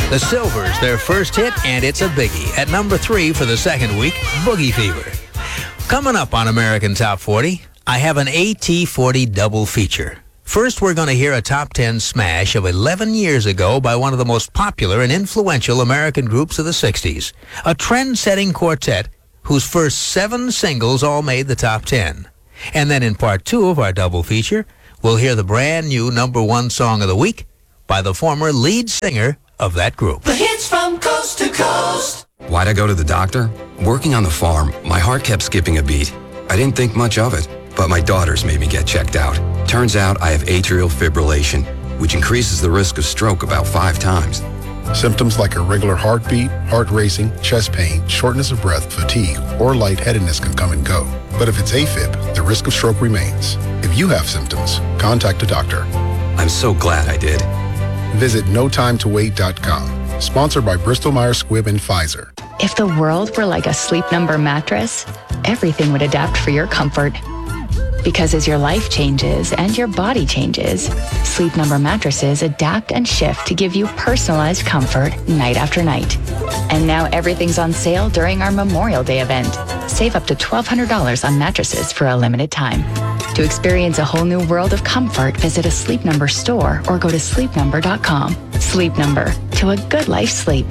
The Silvers, their first hit, and it's a biggie. At number 3 for the second week, Boogie Fever. Coming up on American Top 40, I have an AT40 double feature. First, we're going to hear a top 10 smash of 11 years ago by one of the most popular and influential American groups of the 60s, a trend-setting quartet whose first 7 singles all made the top 10. And then in part 2 of our double feature, we'll hear the brand new number 1 song of the week by the former lead singer of that group. The hits from coast to coast. Why'd I go to the doctor? Working on the farm, my heart kept skipping a beat. I didn't think much of it, but my daughters made me get checked out. Turns out I have atrial fibrillation, which increases the risk of stroke about 5 times. Symptoms like irregular heartbeat, heart racing, chest pain, shortness of breath, fatigue, or lightheadedness can come and go. But if it's AFib, the risk of stroke remains. If you have symptoms, contact a doctor. I'm so glad I did. Visit notimetowait.com. Sponsored by Bristol Myers Squibb and Pfizer. If the world were like a Sleep Number mattress, everything would adapt for your comfort. Because as your life changes and your body changes, Sleep Number mattresses adapt and shift to give you personalized comfort night after night. And now everything's on sale during our Memorial Day event. Save up to $1,200 on mattresses for a limited time. To experience a whole new world of comfort, visit a Sleep Number store or go to sleepnumber.com. Sleep Number, to a good life sleep.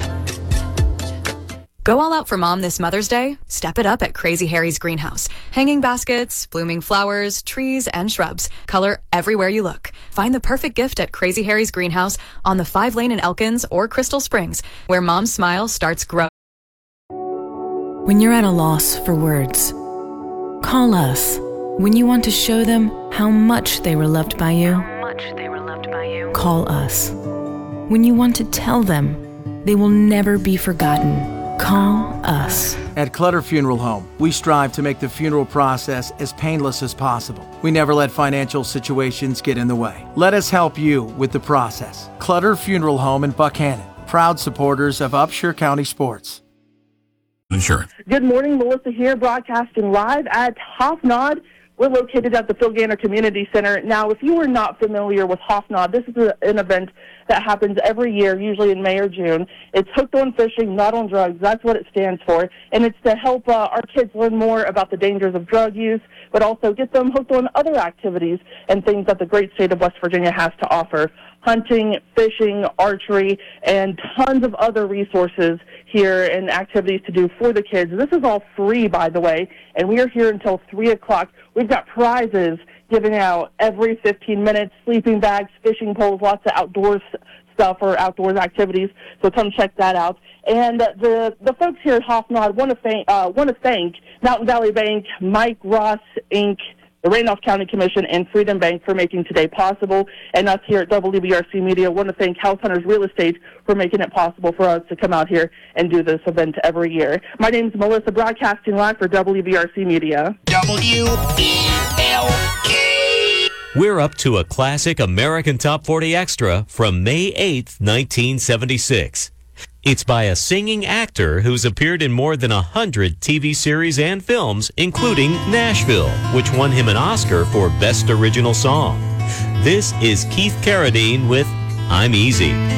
Go all out for mom this Mother's Day? Step it up at Crazy Harry's Greenhouse. Hanging baskets, blooming flowers, trees, and shrubs. Color everywhere you look. Find the perfect gift at Crazy Harry's Greenhouse on the 5 Lane in Elkins or Crystal Springs, where mom's smile starts growing. When you're at a loss for words, call us. When you want to show them how much they were loved by you, call us. When you want to tell them they will never be forgotten, call us. At Clutter Funeral Home, we strive to make the funeral process as painless as possible. We never let financial situations get in the way. Let us help you with the process. Clutter Funeral Home in Buckhannon, proud supporters of Upshur County sports. Insurance. Good morning, Melissa here, broadcasting live at Hofnod. We're located at the Phil Gaynor Community Center. Now, if you are not familiar with Hofnod, this is an event that happens every year, usually in May or June. It's Hooked on Fishing, Not on Drugs. That's what it stands for. And it's to help our kids learn more about the dangers of drug use, but also get them hooked on other activities and things that the great state of West Virginia has to offer. Hunting, fishing, archery, and tons of other resources here and activities to do for the kids. This is all free, by the way, and we are here until 3 o'clock. We've got prizes giving out every 15 minutes, sleeping bags, fishing poles, lots of outdoors stuff or outdoors activities, so come check that out. And the folks here at Hofnod want to thank Mountain Valley Bank, Mike Ross, Inc., the Randolph County Commission, and Freedom Bank for making today possible. And us here at WBRC Media want to thank House Hunters Real Estate for making it possible for us to come out here and do this event every year. My name is Melissa, broadcasting live for WBRC Media. WBLK. We're up to a classic American Top 40 Extra from May 8th, 1976. It's by a singing actor who's appeared in more than 100 TV series and films, including Nashville, which won him an Oscar for Best Original Song. This is Keith Carradine with I'm Easy.